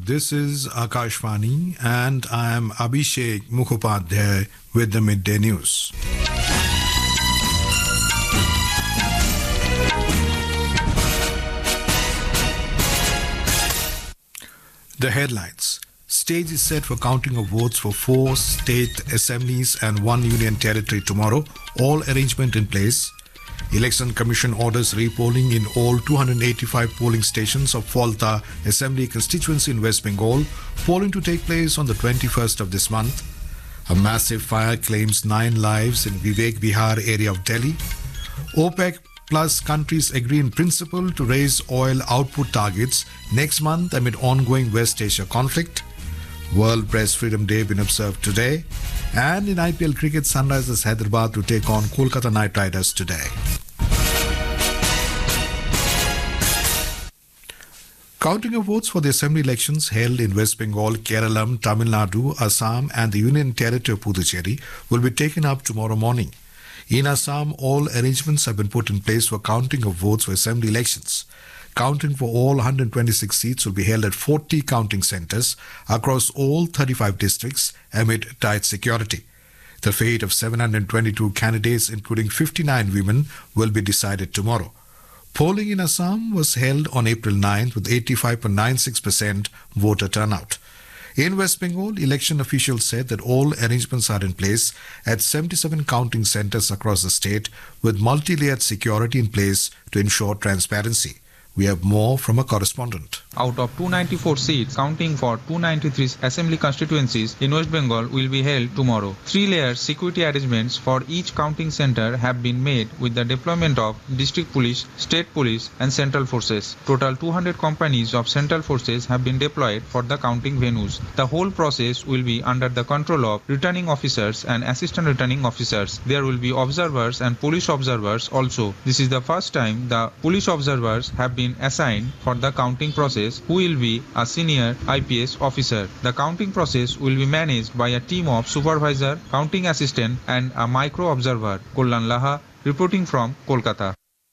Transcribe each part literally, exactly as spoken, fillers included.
This is Akashvani and I am Abhishek Mukhopadhyay with the Midday News. The headlines. Stage is set for counting of votes for four state assemblies and one union territory tomorrow. All arrangement in place. Election Commission orders repolling in all two hundred eighty-five polling stations of Falta Assembly constituency in West Bengal. Polling to take place on the twenty-first of this month. A massive fire claims nine lives in Vivek Vihar area of Delhi. OPEC plus countries agree in principle to raise oil output targets next month amid ongoing West Asia conflict. World Press Freedom Day been observed today. And in I P L cricket, Sunrisers Hyderabad to take on Kolkata Knight Riders today. Counting of votes for the assembly elections held in West Bengal, Kerala, Tamil Nadu, Assam and the Union Territory of Puducherry will be taken up tomorrow morning. In Assam, all arrangements have been put in place for counting of votes for assembly elections. Counting for all one hundred twenty-six seats will be held at forty counting centres across all thirty-five districts amid tight security. The fate of seven hundred twenty-two candidates, including fifty-nine women, will be decided tomorrow. Polling in Assam was held on April ninth with eighty-five point nine six percent voter turnout. In West Bengal, election officials said that all arrangements are in place at seventy-seven counting centres across the state with multi-layered security in place to ensure transparency. We have more from a correspondent. Out of two hundred ninety-four seats, counting for two hundred ninety-three assembly constituencies in West Bengal will be held tomorrow. Three-layer security arrangements for each counting centre have been made with the deployment of district police, state police and central forces. Total two hundred companies of central forces have been deployed for the counting venues. The whole process will be under the control of returning officers and assistant returning officers. There will be observers and police observers also. This is the first time the police observers have been assigned for the counting process, who will be a senior I P S officer. The counting process will be managed by a team of supervisor, counting assistant and a micro observer. Kullan Laha reporting from Kolkata.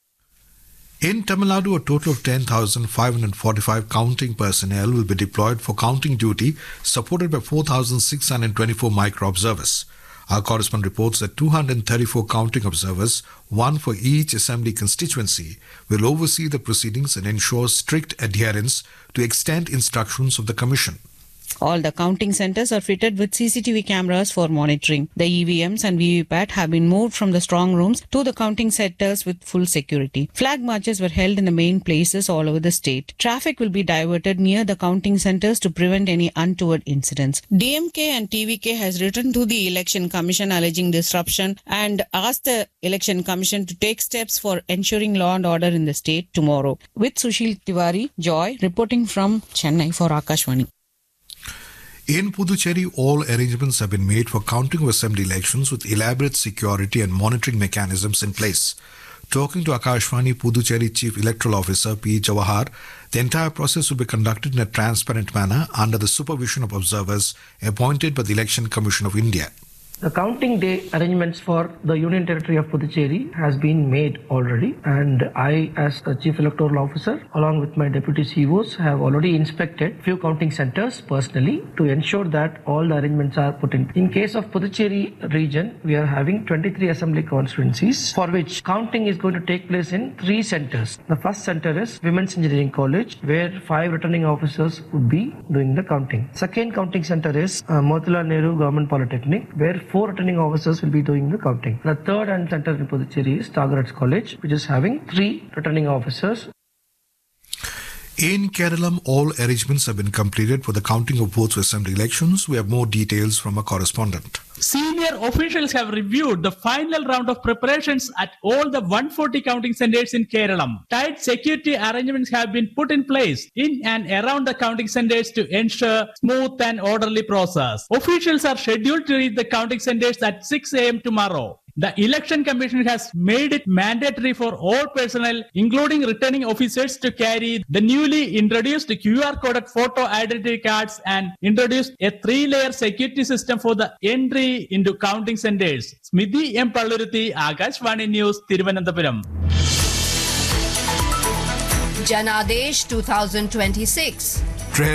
In Tamil Nadu, a total of ten thousand five hundred forty-five counting personnel will be deployed for counting duty, supported by four thousand six hundred twenty-four micro observers. Our correspondent reports that two hundred thirty-four counting observers, one for each assembly constituency, will oversee the proceedings and ensure strict adherence to extant instructions of the Commission. All the counting centres are fitted with C C T V cameras for monitoring. The E V Ms and V V P A T have been moved from the strong rooms to the counting centres with full security. Flag marches were held in the main places all over the state. Traffic will be diverted near the counting centres to prevent any untoward incidents. D M K and T V K has written to the Election Commission alleging disruption and asked the Election Commission to take steps for ensuring law and order in the state tomorrow. With Sushil Tiwari, Joy, reporting from Chennai for Akashvani. In Puducherry, all arrangements have been made for counting of assembly elections with elaborate security and monitoring mechanisms in place. Talking to Akashvani, Puducherry Chief Electoral Officer P. Jawahar, the entire process will be conducted in a transparent manner under the supervision of observers appointed by the Election Commission of India. The counting day arrangements for the Union Territory of Puducherry has been made already, and I, as the Chief Electoral Officer, along with my Deputy C E Os, have already inspected few counting centres personally to ensure that all the arrangements are put in. In case of Puducherry region, we are having twenty-three assembly constituencies for which counting is going to take place in three centres. The first centre is Women's Engineering College, where five returning officers would be doing the counting. Second counting centre is uh, Motilal Nehru Government Polytechnic, where four returning officers will be doing the counting. The third and center in Puducherry is Tagaraj College, which is having three returning officers. In Kerala, all arrangements have been completed for the counting of votes for assembly elections. We have more details from a correspondent. Senior officials have reviewed the final round of preparations at all the one hundred forty counting centres in Kerala. Tight security arrangements have been put in place in and around the counting centres to ensure smooth and orderly process. Officials are scheduled to reach the counting centres at six a m tomorrow. The Election Commission has made it mandatory for all personnel, including returning officers, to carry the newly introduced Q R coded photo identity cards and introduced a three-layer security system for the entry into counting centres. Smithi M. Palluruthi, Akashvani News, Thiruvananthapuram. Janadesh twenty twenty-six.